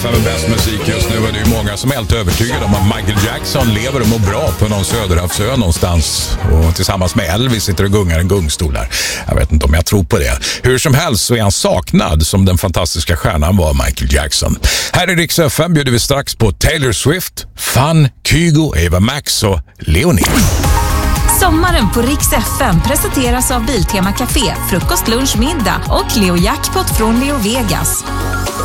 FM med bäst musik just nu. Och det är ju många som är helt övertygade om att Michael Jackson lever och mår bra på någon söderhavsö någonstans. Och tillsammans med Elvis sitter och gungar en gungstol där. Jag vet inte om jag tror på det. Hur som helst så är han saknad som den fantastiska stjärnan var Michael Jackson. Här i Rix FM bjuder vi strax på Taylor Swift, Fun, Kygo, Eva Max och Leonie. Sommaren på Rix FM presenteras av Biltema Café, frukost, lunch, middag och Leo Jackpot från Leo Vegas.